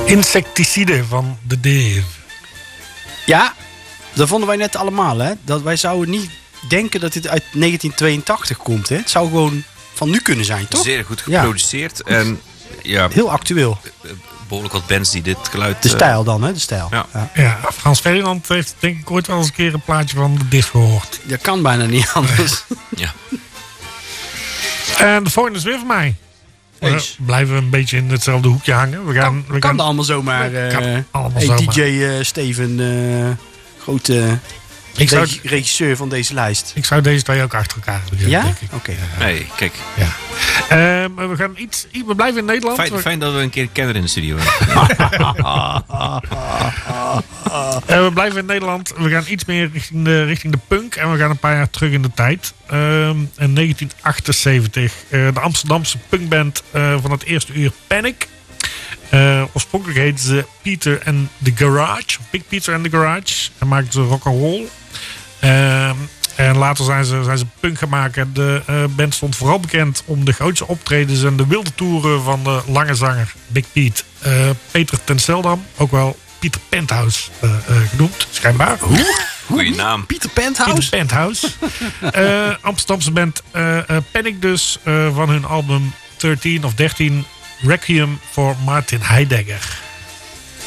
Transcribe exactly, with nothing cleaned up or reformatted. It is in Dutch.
Insecticide van de Dave. Ja, dat vonden wij net allemaal, hè. Dat wij zouden niet denken dat dit uit negentien tweeëntachtig komt, hè. Het zou gewoon van nu kunnen zijn, toch? Zeer goed geproduceerd. Ja. En ja, heel actueel. Behoorlijk wat bands die dit geluid... De stijl dan, hè? De stijl. Ja. Ja. ja, Frans Ferdinand heeft denk ik ooit wel eens een keer een plaatje van de Dave gehoord. Dat kan bijna niet anders. Ja. En de volgende is weer voor mij. We blijven een beetje in hetzelfde hoekje hangen. We gaan, kan we kan gaan, allemaal zomaar. Uh, kan allemaal hey, zomaar. D J uh, Steven, uh, grote ik zou, reg- regisseur van deze lijst. Ik zou deze twee ook achter elkaar doen. Ja? Denk ik. Oké. Okay. Uh, hey, kijk. Ja. Uh, we gaan iets, we blijven in Nederland. Fijn, we... fijn dat we een keer een kenner in de studio hebben. uh, we blijven in Nederland. We gaan iets meer richting de, richting de punk. En we gaan een paar jaar terug in de tijd. Uh, in negentien achtenzeventig. Uh, de Amsterdamse punkband uh, van het eerste uur Panic. Uh, oorspronkelijk heette ze Peter and the Garage. Big Peter and the Garage. En maakten ze rock'n'roll. Uh, en later zijn ze, zijn ze punk gaan maken. De uh, band stond vooral bekend om de grootste optredens en de wilde toeren van de lange zanger Big Pete. Uh, Peter ten Seldam, ook wel Pieter Penthouse uh, uh, genoemd, schijnbaar. Hoe? Goeie naam. Pieter Penthouse? Pieter Penthouse. uh, Amsterdamse band uh, uh, Panic dus, uh, van hun album dertien of dertien Requiem voor Martin Heidegger.